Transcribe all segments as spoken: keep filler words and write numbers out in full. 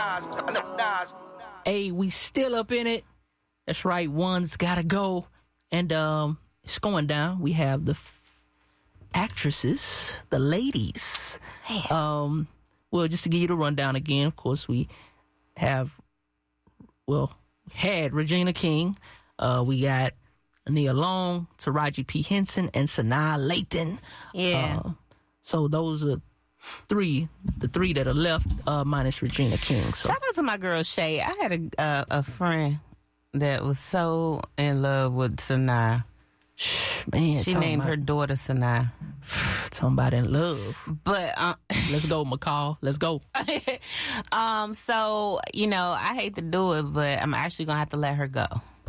Hey, we still up in it. That's right. One's gotta go. And um, it's going down. We have the f- actresses, the ladies. Um, well, just to give you the rundown again, of course, we have, well, had Regina King. Uh, we got Nia Long, Taraji P. Henson, and Sanaa Lathan. Yeah. Uh, so those are three, the three that are left, uh, minus Regina King. So. Shout out to my girl Shay. I had a uh, a friend that was so in love with Sanaa. Man, she named about, her daughter Sanaa. Talking about in love. But uh, let's go, McCall. Let's go. um. So you know, I hate to do it, but I'm actually gonna have to let her go.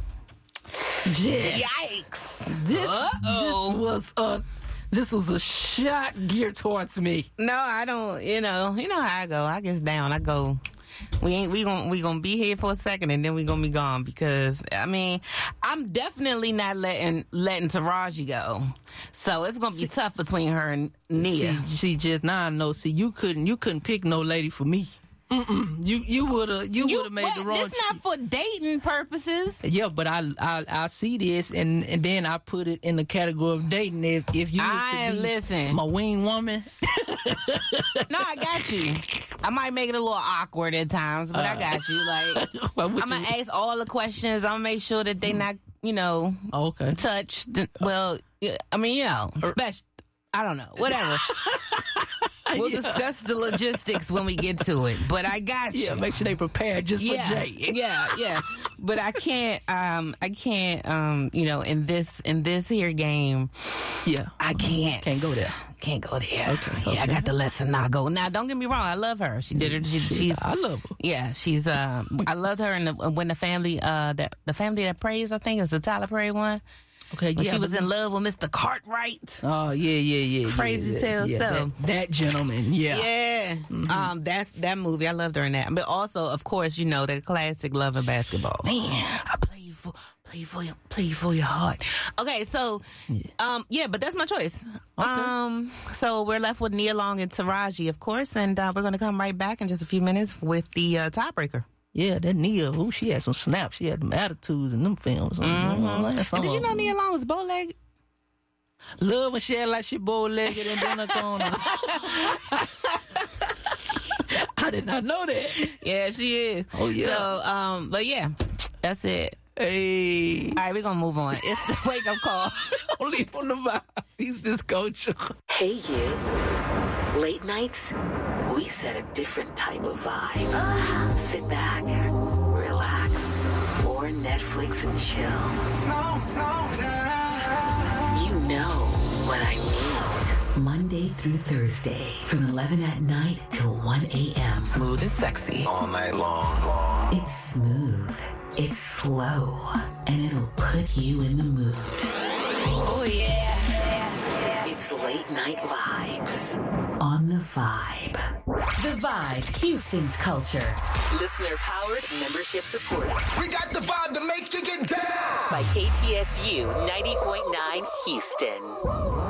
Yes. Yikes! This, this was a this was a shot geared towards me. No, I don't. You know, you know how I go. I get down. I go. We ain't. We gonna. We gonna be here for a second, and then we gonna be gone. Because I mean, I'm definitely not letting letting Taraji go. So it's gonna be see, tough between her and Nia. See, see, just now I know. See, you couldn't. You couldn't pick no lady for me. Mm-mm. You you would have you, you would have made what? the wrong. It's not for dating purposes. Yeah, but I I I see this and, and then I put it in the category of dating. If if you I was to be listen my wing woman. No, I got you. I might make it a little awkward at times, but uh, I got you. Like I'm gonna ask all the questions. I'm gonna make sure that they not you know oh, okay touched. Well, I mean you know special. I don't know. Whatever. We'll yeah. discuss the logistics when we get to it. But I got you. Yeah, make sure they prepared just yeah, for Jay. yeah, yeah. But I can't. Um, I can't. Um, you know, in this in this here game. Yeah, I can't. Can't go there. Can't go there. Okay. Yeah, okay. I got the lesson. Now go. Now, don't get me wrong. I love her. She did her. She, she's. I love her. Yeah, she's. Um, I loved her. And when the family, uh, that the family that prays, I think is the Tyler Perry one. Okay, when yeah, she was in love with Mister Cartwright. Oh yeah, yeah, yeah. Crazy yeah, tale yeah, stuff. That, that gentleman, yeah, yeah. Mm-hmm. Um, that's that movie. I loved her in that. But also, of course, you know the classic Love and Basketball. Man, I play for play for your play for your heart. Okay, so, yeah. um, yeah, but that's my choice. Okay. Um, so we're left with Nia Long and Taraji, of course, and uh, we're gonna come right back in just a few minutes with the uh, tiebreaker. Yeah, that Nia, ooh, she had some snaps. She had them attitudes in them films. Mm-hmm. And did you know Nia Long was bow-legged? Love when she had like she bow-legged and then a corner. I did not know that. Yeah, she is. Oh, yeah. So, um, but yeah, that's it. Hey. All right, we're going to move on. It's the wake-up call. Only on the vibe. He's this culture. Hey, you. Late nights, we set a different type of vibe. Sit back, relax, or Netflix and chill. Slow, slow down. You know what I mean. Monday through Thursday, from eleven at night till one a.m. Smooth and sexy. All night long. It's smooth, it's slow, and it'll put you in the mood. Oh, yeah. It's Late Night Vibes on The Vibe. The Vibe, Houston's culture. Listener powered, membership supported. We got the vibe to make you get down. By K T S U ninety point nine Houston.